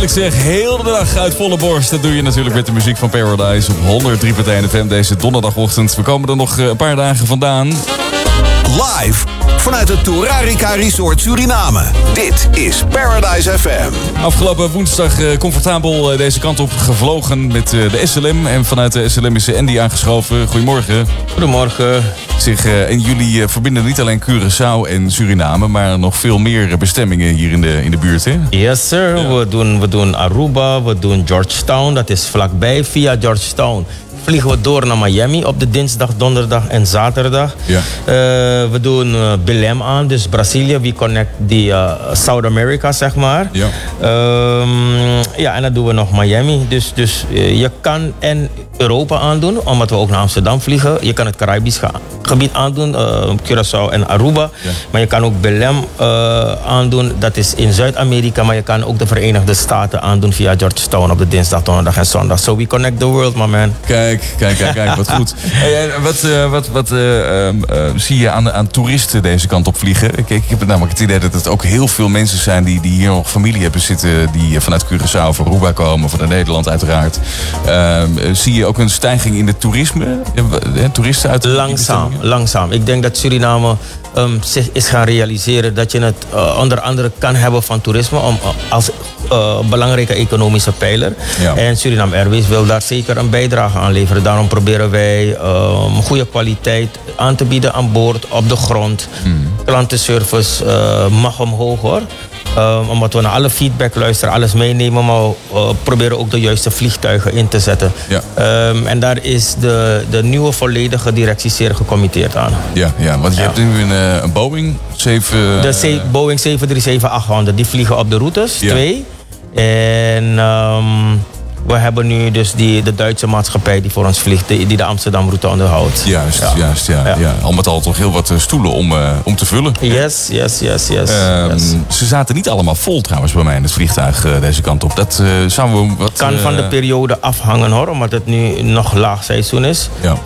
Heerlijk zeg, heel de dag uit volle borst. Dat doe je natuurlijk met de muziek van Paradise op 103.1 FM deze donderdagochtend. We komen er nog een paar dagen vandaan. Live vanuit het Turarica Resort Suriname. Dit is Paradise FM. Afgelopen woensdag comfortabel deze kant op gevlogen met de SLM. En vanuit de SLM is Andy aangeschoven. Goedemorgen. Goedemorgen. En jullie verbinden niet alleen Curaçao en Suriname, maar nog veel meer bestemmingen hier in de buurt, hè? Yes, sir. Ja. We doen Aruba, we doen Georgetown. Dat is vlakbij. Via Georgetown vliegen we door naar Miami op de dinsdag, donderdag en zaterdag. Ja. We doen Belém aan, dus Brazilië. We connect die South America, zeg maar. Ja. En dan doen we nog Miami. Dus je kan en Europa aandoen, omdat we ook naar Amsterdam vliegen. Je kan het Caribisch gebied aandoen, Curaçao en Aruba. Ja. Maar je kan ook Belém aandoen, dat is in Zuid-Amerika. Maar je kan ook de Verenigde Staten aandoen via Georgetown op de dinsdag, donderdag en zondag. So we connect the world, my man. Kijk, wat goed. Hey, wat zie je aan toeristen deze kant op vliegen? Ik heb namelijk het idee dat het ook heel veel mensen zijn die hier nog familie hebben zitten, die vanuit Curaçao of Aruba komen, vanuit Nederland uiteraard. Zie je ook een stijging in het toerisme? Toeristen uit Langzaam. Ik denk dat Suriname zich is gaan realiseren dat je het onder andere kan hebben van toerisme als belangrijke economische pijler. Ja. En Suriname Airways wil daar zeker een bijdrage aan leveren. Daarom proberen wij goede kwaliteit aan te bieden aan boord, op de grond. Klantenservice mag omhoog, hoor. Omdat we naar alle feedback luisteren, alles meenemen, maar we proberen ook de juiste vliegtuigen in te zetten. Ja. En daar is de nieuwe volledige directie zeer gecommitteerd aan. Ja, want je hebt nu een Boeing 7... De Boeing 737-800, die vliegen op de routes, 2. En we hebben nu dus de Duitse maatschappij die voor ons vliegt, die de Amsterdam-route onderhoudt. Juist. Al met al toch heel wat stoelen om te vullen. Yes. Ze zaten niet allemaal vol trouwens bij mij in het vliegtuig deze kant op. Dat kan van de periode afhangen, hoor, omdat het nu nog laag seizoen is. Ja.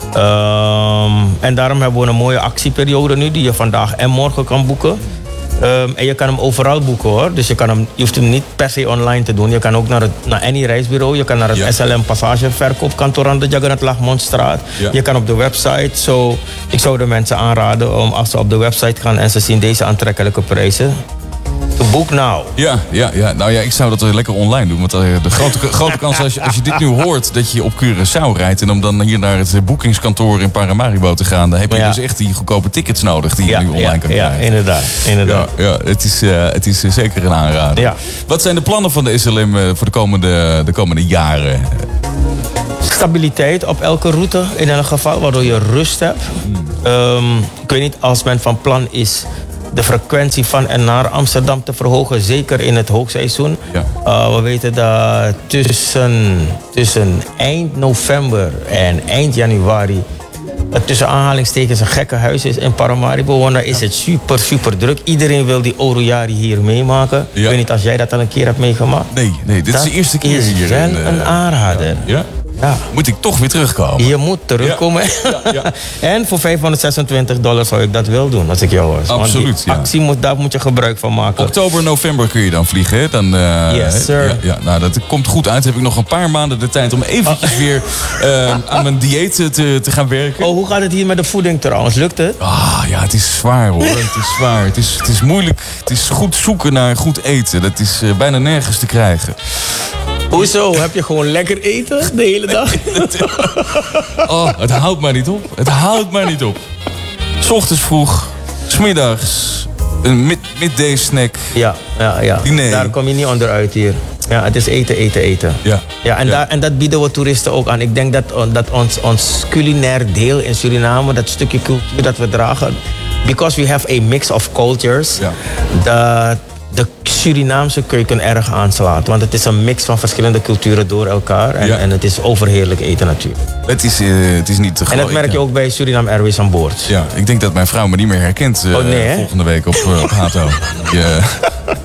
En daarom hebben we een mooie actieperiode nu die je vandaag en morgen kan boeken. En je kan hem overal boeken, hoor. Dus je hoeft hem niet per se online te doen. Je kan ook naar any reisbureau. Je kan naar het SLM passageverkoopkantoor aan de Jagannath Lachmondstraat. Ja. Je kan op de website. Ik zou de mensen aanraden om als ze op de website gaan en ze zien deze aantrekkelijke prijzen, to book now. Ja. Nou ja, ik zou dat lekker online doen. Want de grote kans als je dit nu hoort, dat je op Curaçao rijdt en om dan hier naar het boekingskantoor in Paramaribo te gaan, dan heb je dus echt die goedkope tickets nodig die je nu online kan krijgen. Ja, inderdaad. Ja, het is zeker een aanrader. Ja. Wat zijn de plannen van de SLM voor de komende jaren? Stabiliteit op elke route in elk geval, waardoor je rust hebt. Ik weet niet, als men van plan is de frequentie van en naar Amsterdam te verhogen, zeker in het hoogseizoen. Ja. We weten dat tussen eind november en eind januari het tussen aanhalingstekens een gekke huis is in Paramaribo. Want daar is het super druk. Iedereen wil die Orojari hier meemaken. Ja. Ik weet niet als jij dat al een keer hebt meegemaakt. Nee, dit is de eerste keer hier. Dat is wel een aanrader. Ja. Moet ik toch weer terugkomen? Je moet terugkomen. Ja. En voor $526 zou ik dat wel doen, als ik jou was. Absoluut, daar moet je gebruik van maken. Oktober, november kun je dan vliegen, hè? Yes, sir. Nou, dat komt goed uit. Heb ik nog een paar maanden de tijd om eventjes weer aan mijn dieet te gaan werken. Oh, hoe gaat het hier met de voeding trouwens? Lukt het? Ja, het is zwaar, hoor. Het is zwaar. Het is moeilijk. Het is goed zoeken naar goed eten. Dat is bijna nergens te krijgen. Hoezo? Heb je gewoon lekker eten de hele dag? Het houdt maar niet op. 'S ochtends vroeg, 's middags, een midday snack. Ja. Diner. Daar kom je niet onderuit hier. Ja, het is eten. Ja, en dat bieden we toeristen ook aan. Ik denk dat ons culinair deel in Suriname, dat stukje cultuur dat we dragen, because we have a mix of cultures, dat de Surinaamse keuken erg aanslaat. Want het is een mix van verschillende culturen door elkaar. En het is overheerlijk eten natuurlijk. Het is niet te geloven. En dat merk je ook bij Suriname Airways aan boord. Ja, ik denk dat mijn vrouw me niet meer herkent volgende week op Hato.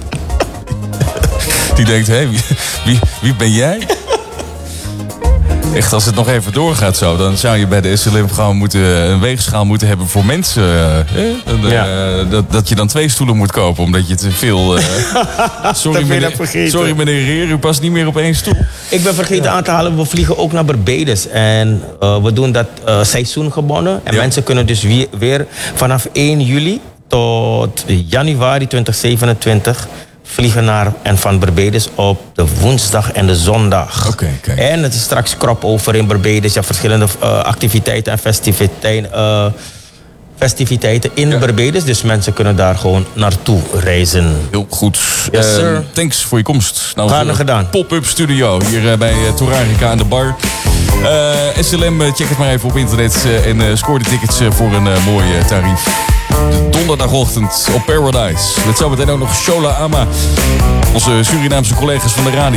Die denkt, wie ben jij? Echt, als het nog even doorgaat zo, dan zou je bij de SLM gewoon een weegschaal moeten hebben voor mensen. Dat je dan 2 stoelen moet kopen, omdat je te veel... sorry meneer Heer, u past niet meer op 1 stoel. Ik ben vergeten aan te halen, we vliegen ook naar Barbados. En we doen dat seizoengebonden. En mensen kunnen dus weer vanaf 1 juli tot januari 2027... vliegen naar en van Barbados op de woensdag en de zondag. Oké. En het is straks crop over in Barbados. Je hebt verschillende activiteiten en festiviteiten in Barbados. Dus mensen kunnen daar gewoon naartoe reizen. Heel goed. Yes, sir. Thanks voor je komst. Gaarne gedaan. Pop-up studio hier bij Torarica aan de bar. SLM, check het maar even op internet en scoor de tickets voor een mooi tarief. De donderdagochtend op Paradise. Met zometeen ook nog Shola Ama. Onze Surinaamse collega's van de radio.